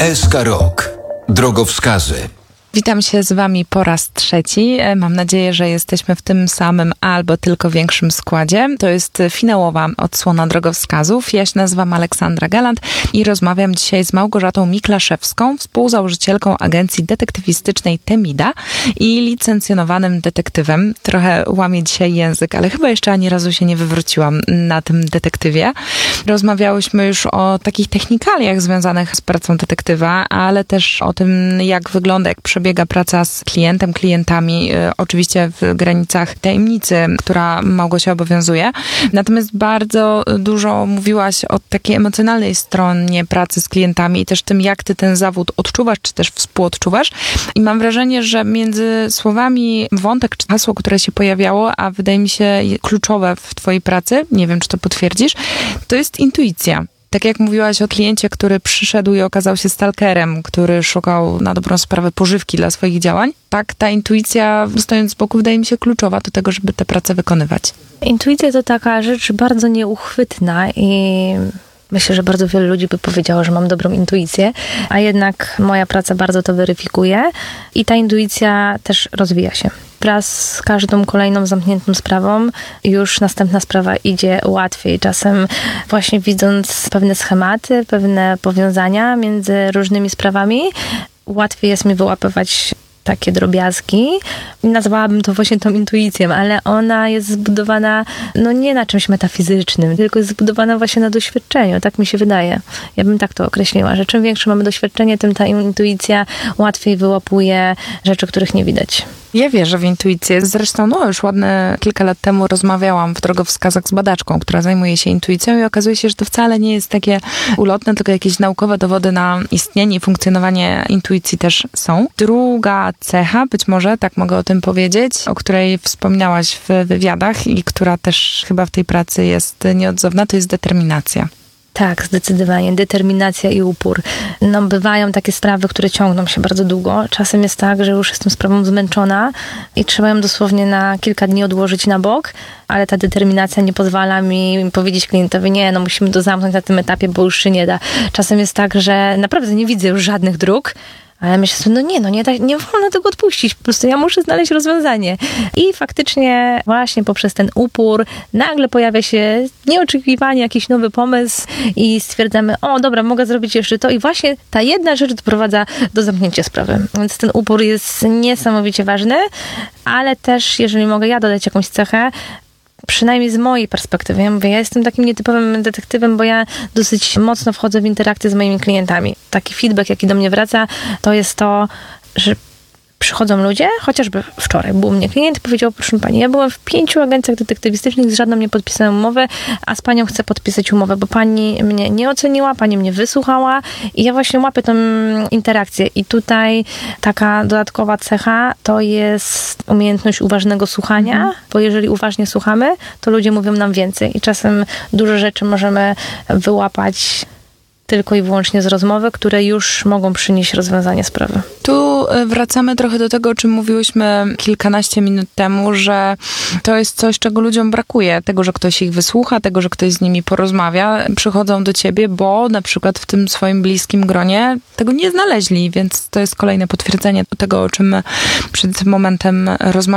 SK Rok. Drogowskazy. Witam się z Wami po raz trzeci. Mam nadzieję, że jesteśmy w tym samym albo tylko większym składzie. To jest finałowa odsłona drogowskazów. Ja się nazywam Aleksandra Galant i rozmawiam dzisiaj z Małgorzatą Miklaszewską, współzałożycielką agencji detektywistycznej Temida i licencjonowanym detektywem. Trochę łamię dzisiaj język, ale chyba jeszcze ani razu się nie wywróciłam na tym detektywie. Rozmawiałyśmy już o takich technikaliach związanych z pracą detektywa, ale też o tym, jak wygląda, jak przebiega praca z klientem, klientami, oczywiście w granicach tajemnicy, która Małgosia obowiązuje. Natomiast bardzo dużo mówiłaś o takiej emocjonalnej stronie pracy z klientami i też tym, jak ty ten zawód odczuwasz, czy też współodczuwasz. I mam wrażenie, że między słowami wątek czy hasło, które się pojawiało, a wydaje mi się kluczowe w twojej pracy, nie wiem, czy to potwierdzisz, to jest intuicja. Tak jak mówiłaś o kliencie, który przyszedł i okazał się stalkerem, który szukał na dobrą sprawę pożywki dla swoich działań, tak ta intuicja, stojąc z boku, wydaje mi się kluczowa do tego, żeby tę pracę wykonywać. Intuicja to taka rzecz bardzo nieuchwytna i myślę, że bardzo wielu ludzi by powiedziało, że mam dobrą intuicję, a jednak moja praca bardzo to weryfikuje i ta intuicja też rozwija się. Wraz z każdą kolejną zamkniętą sprawą już następna sprawa idzie łatwiej. Czasem właśnie widząc pewne schematy, pewne powiązania między różnymi sprawami, łatwiej jest mi wyłapywać takie drobiazgi. Nazwałabym to właśnie tą intuicją, ale ona jest zbudowana nie na czymś metafizycznym, tylko jest zbudowana właśnie na doświadczeniu. Tak mi się wydaje. Ja bym tak to określiła, że czym większe mamy doświadczenie, tym ta intuicja łatwiej wyłapuje rzeczy, których nie widać. Ja wierzę w intuicję. Zresztą już ładne kilka lat temu rozmawiałam w drogowskazach z badaczką, która zajmuje się intuicją i okazuje się, że to wcale nie jest takie ulotne, tylko jakieś naukowe dowody na istnienie i funkcjonowanie intuicji też są. Druga cecha, być może, tak mogę o tym powiedzieć, o której wspominałaś w wywiadach i która też chyba w tej pracy jest nieodzowna, to jest determinacja. Tak, zdecydowanie. Determinacja i upór. Bywają takie sprawy, które ciągną się bardzo długo. Czasem jest tak, że już jestem sprawą zmęczona i trzeba ją dosłownie na kilka dni odłożyć na bok, ale ta determinacja nie pozwala mi powiedzieć klientowi, musimy to zamknąć na tym etapie, bo już się nie da. Czasem jest tak, że naprawdę nie widzę już żadnych dróg, ale myślę sobie, nie wolno tego odpuścić, po prostu ja muszę znaleźć rozwiązanie. I faktycznie właśnie poprzez ten upór nagle pojawia się nieoczekiwanie jakiś nowy pomysł i stwierdzamy, dobra, mogę zrobić jeszcze to i właśnie ta jedna rzecz doprowadza do zamknięcia sprawy. Więc ten upór jest niesamowicie ważny, ale też, jeżeli mogę ja dodać jakąś cechę, przynajmniej z mojej perspektywy, ja jestem takim nietypowym detektywem, bo ja dosyć mocno wchodzę w interakcję z moimi klientami. Taki feedback, jaki do mnie wraca, to jest to, że przychodzą ludzie, chociażby wczoraj był u mnie klient i powiedział, proszę pani, ja byłem w 5 agencjach detektywistycznych, z żadną nie podpisałem umowy, a z panią chcę podpisać umowę, bo pani mnie nie oceniła, pani mnie wysłuchała i ja właśnie łapię tę interakcję. I tutaj taka dodatkowa cecha to jest umiejętność uważnego słuchania, bo jeżeli uważnie słuchamy, to ludzie mówią nam więcej i czasem dużo rzeczy możemy wyłapać tylko i wyłącznie z rozmowy, które już mogą przynieść rozwiązanie sprawy. Tu wracamy trochę do tego, o czym mówiłyśmy kilkanaście minut temu, że to jest coś, czego ludziom brakuje. Tego, że ktoś ich wysłucha, tego, że ktoś z nimi porozmawia. Przychodzą do ciebie, bo na przykład w tym swoim bliskim gronie tego nie znaleźli, więc to jest kolejne potwierdzenie tego, o czym przed momentem rozmawialiśmy.